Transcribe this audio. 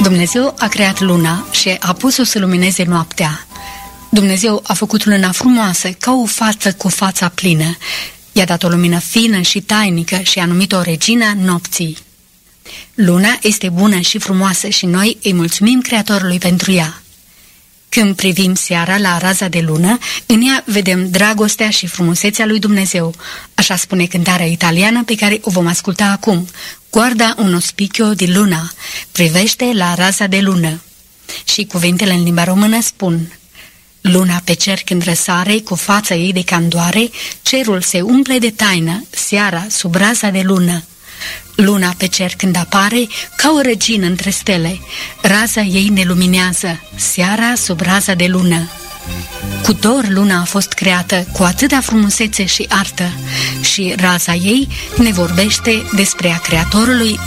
Dumnezeu a creat luna și a pus-o să lumineze noaptea. Dumnezeu a făcut luna frumoasă, ca o față cu fața plină. I-a dat o lumină fină și tainică și a numit-o regina nopții. Luna este bună și frumoasă și noi îi mulțumim Creatorului pentru ea. Când privim seara la raza de lună, în ea vedem dragostea și frumusețea lui Dumnezeu. Așa spune cântarea italiană pe care o vom asculta acum. Guarda uno spicchio di luna, privește la raza de lună. Și cuvintele în limba română spun: luna pe cer când răsare, cu fața ei de candoare, cerul se umple de taină, seara sub raza de lună. Luna pe cer când apare, ca o regină între stele, raza ei ne luminează, seara sub raza de lună. Cu dor luna a fost creată, cu atâta frumusețe și artă, și raza ei ne vorbește despre a Creatorului